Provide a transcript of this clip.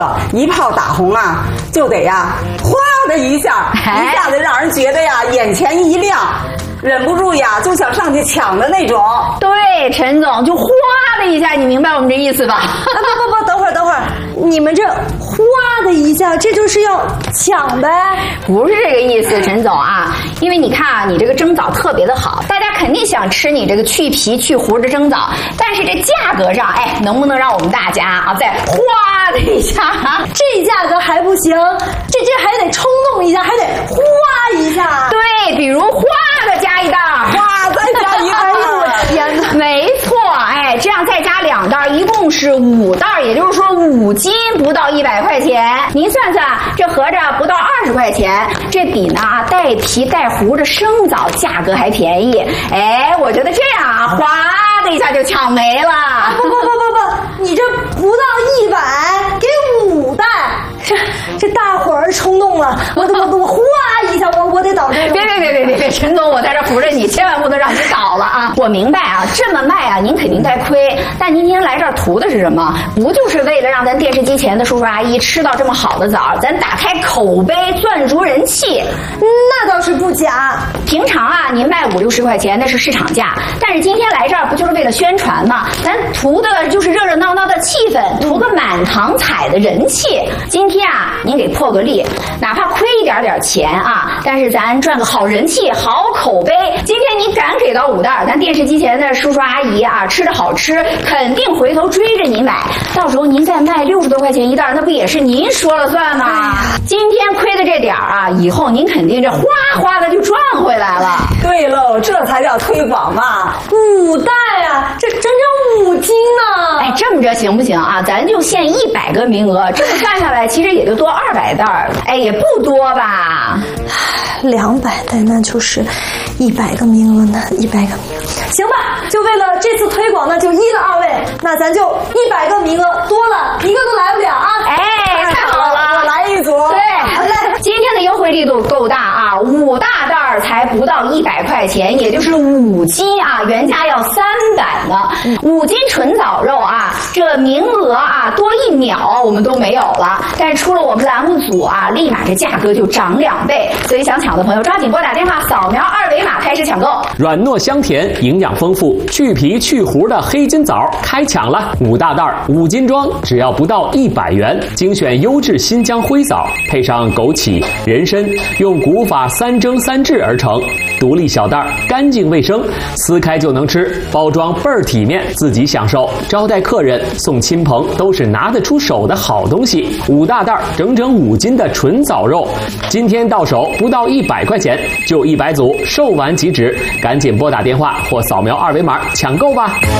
一炮打红啊，就得呀，哗的一下子让人觉得呀，眼前一亮，忍不住呀就想上去抢的那种。 对，陈总就哗的一下，你明白我们这意思吧？ 不，等会儿，你们这哗的一下，这就是要抢呗？ 不是这个意思，陈总啊，因为你看啊，你这个蒸枣特别的好，大家肯定想吃你这个去皮去核的蒸枣，但是这价格上，哎，能不能让我们大家啊再哗的一下？ 这价格还不行，这还得冲动一下，还得哗一下。 对，比如哗的加一袋， 哗再加一袋。 哎呦我天哪！ 没错，哎，这样再加2袋，一共是5袋，也就是说5斤不到100块钱。您算算，这合着不到20块钱，这比呢带皮带核的生枣价格还便宜。哎，我觉得这样啊，哗的一下就抢没了。 不，你这不到100，给5袋，这大伙儿冲动了，我哗一下，我得倒这个。 别，陈总，我在这扶着你，千万不能让你倒了啊！我明白啊，这么卖啊，您肯定在亏。但您今天来这儿图的是什么？不就是为了让咱电视机前的叔叔阿姨吃到这么好的枣，咱打开口碑，赚足人气？ 那倒是不假。 平常啊，您卖50、60块钱那是市场价，但是今天来这儿不就是为了宣传吗？咱图的就是热热闹闹的气氛，图个满堂彩的人气。今天啊，您给破个例，哪怕亏一点钱啊，但是咱赚个好人气、好口碑。今天你敢给到5袋，咱电视机前的叔叔阿姨啊，吃着好吃，肯定回头追着您买。到时候您再卖60多块钱一袋，那不也是您说了算吗？今天亏的这点啊，以后您肯定这哗哗的就赚回来了。 对喽，这才叫推广嘛 ！5袋啊，这整整5斤呢！ 哎，这么着行不行啊？咱就限100个名额，这么算下来，其实也就多200袋，哎，也不多吧 ？200袋，那就是100个名额呢，100个名额，行吧？就为了这次推广，那就依了2位，那咱就100个名额多了，一个都来不了啊！ 哎，太好了， 我来一组。 对，好嘞，今天的优惠力度够大啊，5大袋才不到100块钱，也就是5斤啊，原价要300呢。5斤纯枣肉啊，这名额啊多1秒我们都没有了，但是出了我们栏目组啊，立马这价格就涨2倍，所以想抢的朋友抓紧拨打电话，扫描2维码开始抢购。 软糯香甜，营养丰富，去皮去核的黑金枣开抢了，5大袋5斤装，只要不到100元，精选优质新疆灰枣，配上枸杞、人参，用古法3蒸3制而成，独立小袋，干净卫生，撕开就能吃，包装倍儿体面，自己享受，招待客人、送亲朋都是拿得出手的好东西。5大袋整整5斤的纯枣肉，今天到手不到100块钱，就100组，售完即止，赶紧拨打电话或扫描2维码抢购吧。